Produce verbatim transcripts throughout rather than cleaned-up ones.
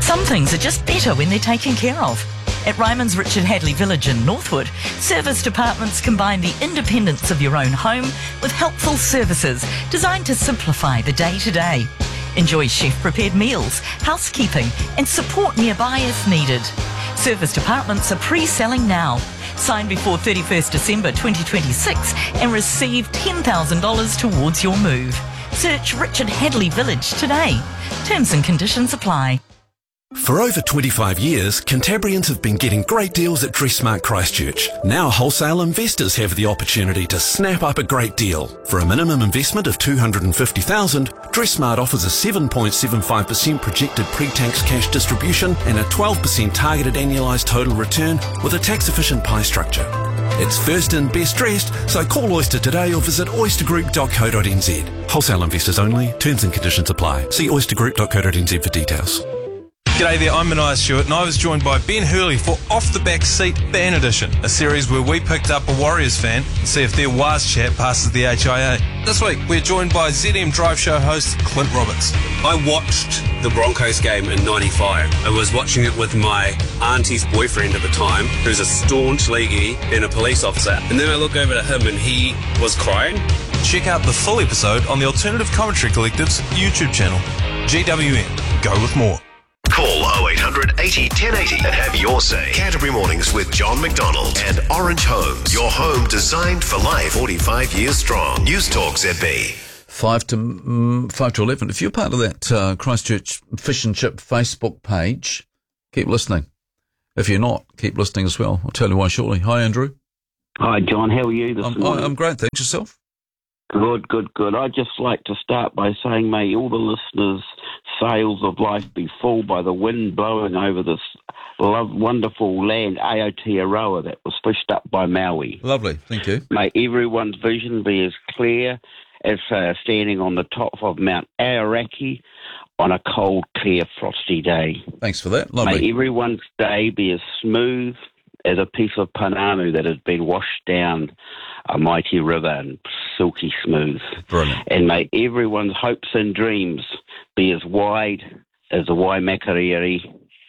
Some things are just better when they're taken care of. At Ryman's Richard Hadley Village in Northwood, service departments combine the independence of your own home with helpful services designed to simplify the day-to-day. Enjoy chef-prepared meals, housekeeping and support nearby as needed. Service departments are pre-selling now. Sign before thirty-first December twenty twenty-six and receive ten thousand dollars towards your move. Search Richard Hadley Village today. Terms and conditions apply. For over twenty-five years, Cantabrians have been getting great deals at Dressmart Christchurch. Now wholesale investors have the opportunity to snap up a great deal. For a minimum investment of two hundred fifty thousand dollars, Dressmart offers a seven point seven five percent projected pre-tax cash distribution and a twelve percent targeted annualised total return with a tax-efficient pie structure. It's first in, best dressed, so call Oyster today or visit oyster group dot co dot n z. Wholesale investors only. Terms and conditions apply. See oyster group dot co dot n z for details. G'day there, I'm Mania Stewart and I was joined by Ben Hurley for Off the Back Seat Fan Edition, a series where we picked up a Warriors fan and see if their W A S chat passes the H I A. This week we're joined by Z M Drive Show host Clint Roberts. I watched the Broncos game in ninety-five. I was watching it with my auntie's boyfriend at the time, who's a staunch leaguey and a police officer. And then I look over to him and he was crying. Check out the full episode on the Alternative Commentary Collective's YouTube channel. G W N, go with more. Call oh eight hundred eighty ten eighty and have your say. Canterbury Mornings with John McDonald and Orange Homes. Your home designed for life. forty-five years strong. News Talk Z B. Five to um, five to eleven. If you're part of that uh, Christchurch Fish and Chip Facebook page, keep listening. If you're not, keep listening as well. I'll tell you why shortly. Hi, Andrew. Hi, John. How are you this I'm, morning? I'm great. Thanks. Yourself? Good, good, good. I'd just like to start by saying may all the listeners' sails of life be full by the wind blowing over this love, wonderful land, Aotearoa, that was fished up by Maui. Lovely. Thank you. May everyone's vision be as clear as uh, standing on the top of Mount Aoraki on a cold, clear, frosty day. Thanks for that. Lovely. May everyone's day be as smooth as a piece of pananu that has been washed down a mighty river and silky smooth. Brilliant. And may everyone's hopes and dreams be as wide as the Waimakariri,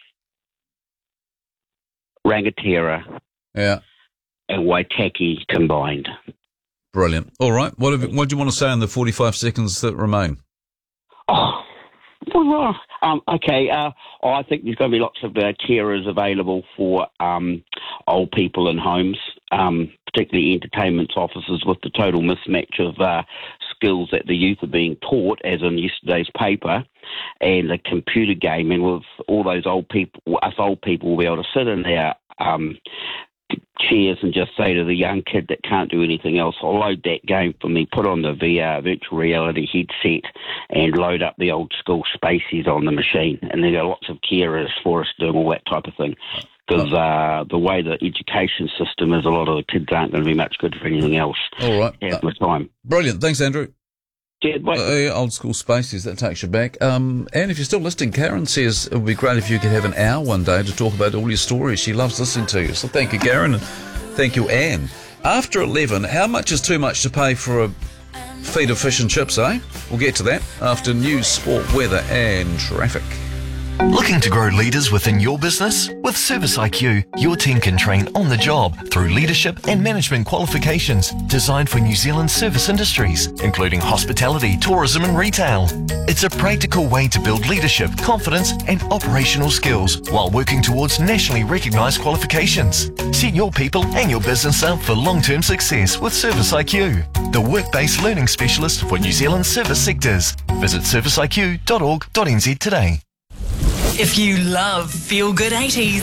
Rangatira, yeah, and Waitaki combined. Brilliant. All right. What, have, what do you want to say in the forty-five seconds that remain? Oh, well, um, okay. Uh, I think there's going to be lots of uh, carers available for um, old people in homes, um, particularly entertainment officers with the total mismatch of uh, skills that the youth are being taught, as in yesterday's paper, and the computer game. And with all those old people, us old people will be able to sit in our um, chairs and just say to the young kid that can't do anything else, I'll load that game for me, put on the V R, virtual reality headset, and load up the old school Spaceys on the machine. And there are lots of carers for us doing all that type of thing. Because uh, the way the education system is, a lot of the kids aren't going to be much good for anything else. All right. At the time. Brilliant. Thanks, Andrew. Cheers, bye. Uh, yeah, old school Spaces, that takes you back. Um, and if you're still listening, Karen says it would be great if you could have an hour one day to talk about all your stories. She loves listening to you. So thank you, Karen, and thank you, Anne. After eleven, how much is too much to pay for a feed of fish and chips, eh? We'll get to that after news, sport, weather and traffic. Looking to grow leaders within your business? With Service I Q, your team can train on the job through leadership and management qualifications designed for New Zealand's service industries, including hospitality, tourism and retail. It's a practical way to build leadership, confidence and operational skills while working towards nationally recognised qualifications. Set your people and your business up for long-term success with Service I Q, the work-based learning specialist for New Zealand's service sectors. Visit service I Q dot org dot n z today. If you love Feel Good eighties,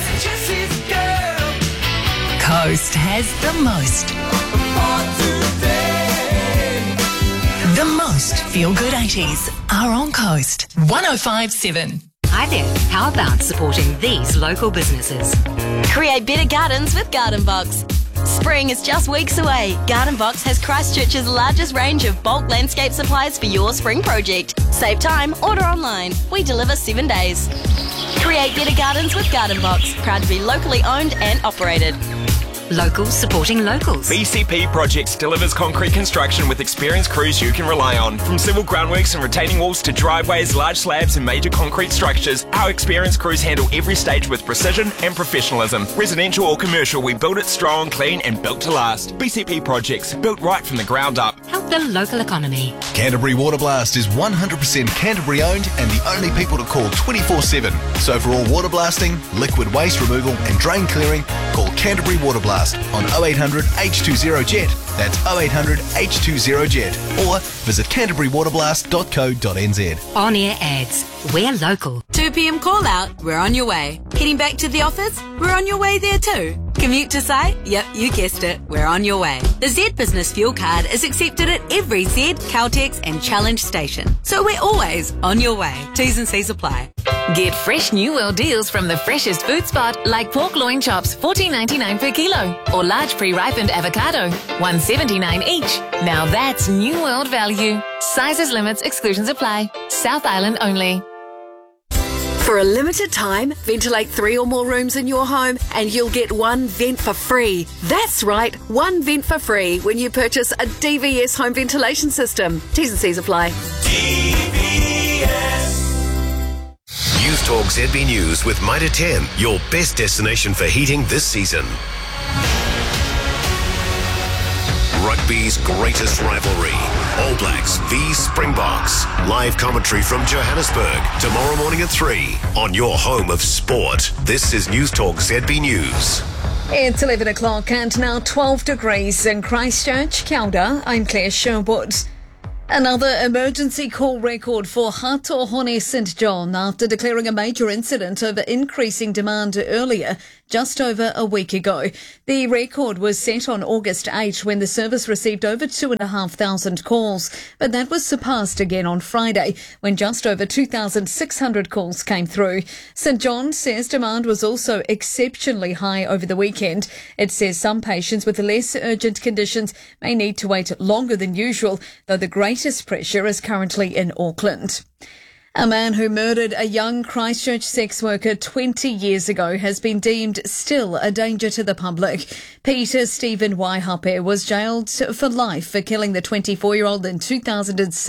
Coast has the most. The most Feel Good eighties are on Coast. one oh five point seven. Hi there. How about supporting these local businesses? Create better gardens with Garden Box. Spring is just weeks away. Garden Box has Christchurch's largest range of bulk landscape supplies for your spring project. Save time, order online. We deliver seven days. Create better gardens with Garden Box. Proud to be locally owned and operated. Locals supporting locals. B C P Projects delivers concrete construction with experienced crews you can rely on. From civil groundworks and retaining walls to driveways, large slabs and major concrete structures, our experienced crews handle every stage with precision and professionalism. Residential or commercial, we build it strong, clean and built to last. B C P Projects, built right from the ground up. Help the local economy. Canterbury Water Blast is one hundred percent Canterbury owned and the only people to call twenty-four seven. So for all water blasting, liquid waste removal and drain clearing, call Canterbury Water Blast on oh eight hundred H two zero jet. That's oh eight hundred H two zero jet. Or visit canterbury water blast dot co dot n z. On-air ads. We're local. two p.m. call out, we're on your way. Heading back to the office, we're on your way there too. Commute to site? Yep, you guessed it, we're on your way. The Z Business Fuel Card is accepted at every Z, Caltex and Challenge station. So we're always on your way. T's and C's apply. Get fresh New World deals from the freshest food spot, like pork loin chops fourteen ninety-nine per kilo, or large pre-ripened avocado one seventy-nine each. Now that's New World value. Sizes, limits, exclusions apply. South Island only. For a limited time, ventilate three or more rooms in your home and you'll get one vent for free. That's right, one vent for free when you purchase a D V S home ventilation system. T's and C's apply. D V S. News Talk Z B News with Mitre ten, your best destination for heating this season. Rugby's greatest rivalry, All Blacks v Springboks. Live commentary from Johannesburg tomorrow morning at three on your home of sport. This is News Talk Z B News. It's eleven o'clock and now twelve degrees in Christchurch. Kia ora, I'm Claire Sherwood. Another emergency call record for Hatohone Saint John after declaring a major incident over increasing demand earlier, just over a week ago. The record was set on August eighth when the service received over two and a half thousand calls, but that was surpassed again on Friday when just over two thousand six hundred calls came through. Saint John says demand was also exceptionally high over the weekend. It says some patients with less urgent conditions may need to wait longer than usual, though the greatest pressure is currently in Auckland. A man who murdered a young Christchurch sex worker twenty years ago has been deemed still a danger to the public. Peter Stephen Waihape was jailed for life for killing the twenty-four-year-old in two thousand six.